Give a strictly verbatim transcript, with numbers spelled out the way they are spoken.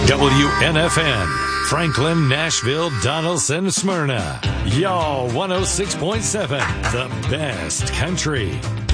W N F N, Franklin, Nashville, Donaldson, Smyrna. Y'all one oh six point seven, the best country.